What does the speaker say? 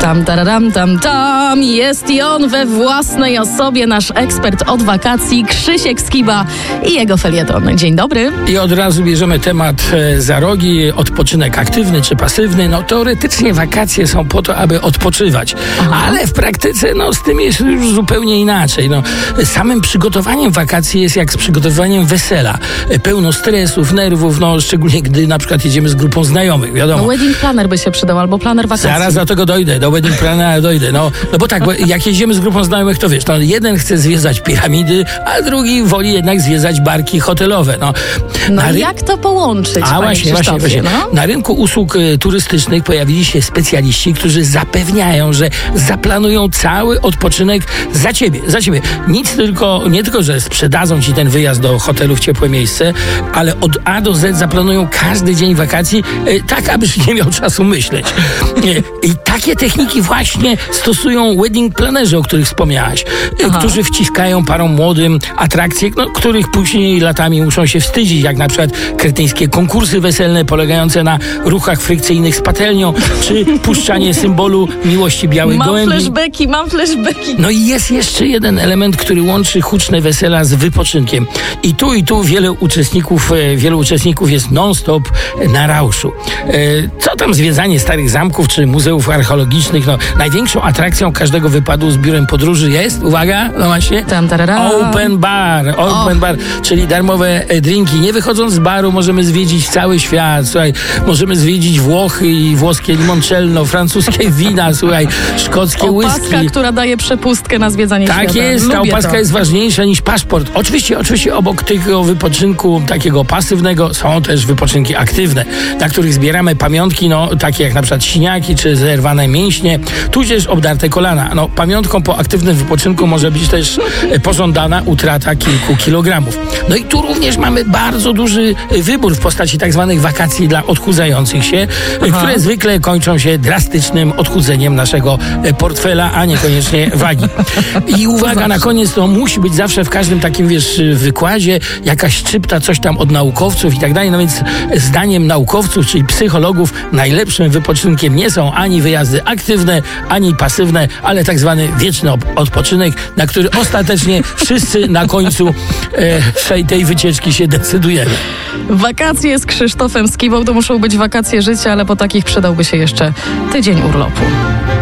Tam, tararam, tam, tam. Jest i on we własnej osobie, nasz ekspert od wakacji, Krzysiek Skiba i jego felieton. Dzień dobry. I od razu bierzemy temat za rogi, odpoczynek aktywny czy pasywny. No teoretycznie wakacje są po to, aby odpoczywać, ale w praktyce z tym jest już zupełnie inaczej. Samym przygotowaniem wakacji jest jak z przygotowaniem wesela. Pełno stresów, nerwów, szczególnie gdy na przykład jedziemy z grupą znajomych, wiadomo. Wedding planner by się przydał, albo planer wakacji. Zaraz do tego dojdę, do wedding plannera dojdę. Bo jak jedziemy z grupą znajomych, to wiesz, jeden chce zwiedzać piramidy, a drugi woli jednak zwiedzać barki hotelowe. Jak to połączyć, właśnie. Na rynku usług turystycznych pojawili się specjaliści, którzy zapewniają, że zaplanują cały odpoczynek za ciebie. Nie tylko, że sprzedadzą ci ten wyjazd do hotelu w ciepłe miejsce, ale od A do Z zaplanują każdy dzień wakacji tak, abyś nie miał czasu myśleć. I takie techniki właśnie stosują wedding planerzy, o których wspomniałaś, którzy wciskają parom młodym atrakcje, których później latami muszą się wstydzić, jak na przykład kretyńskie konkursy weselne polegające na ruchach frykcyjnych z patelnią, czy puszczanie symbolu miłości białych gołębi. Mam flashbacki. I jest jeszcze jeden element, który łączy huczne wesela z wypoczynkiem. I tu wielu uczestników jest non-stop na rauszu. Co tam zwiedzanie starych zamków czy muzeów archeologicznych? Największą atrakcją każdego wypadu z biurem podróży jest, uwaga, właśnie, open bar, czyli darmowe drinki. Nie wychodząc z baru możemy zwiedzić cały świat, możemy zwiedzić Włochy i włoskie limoncello, francuskie wina, szkockie whisky. Opaska, która daje przepustkę na zwiedzanie świata. Tak jest, ta opaska jest ważniejsza niż paszport. Oczywiście obok tego wypoczynku takiego pasywnego są też wypoczynki aktywne, na których zbieramy pamiątki, takie jak na przykład siniaki czy zerwane mięśnie, tudzież obdarte kolana. Pamiątką po aktywnym wypoczynku może być też pożądana utrata kilku kilogramów. I tu również mamy bardzo duży wybór w postaci tak zwanych wakacji dla odchudzających się, które zwykle kończą się drastycznym odchudzeniem naszego portfela, a niekoniecznie wagi. I uwaga, na koniec musi być zawsze w każdym takim, wykładzie jakaś szczypta, coś tam od naukowców i tak dalej. Więc zdaniem naukowców, czyli psychologów, najlepszym wypoczynkiem nie są ani wyjazdy aktywne, ani pasywne, ale tak zwany wieczny odpoczynek, na który ostatecznie wszyscy na końcu tej wycieczki się decydujemy. Wakacje z Krzysztofem Skibą to muszą być wakacje życia, ale po takich przydałby się jeszcze tydzień urlopu.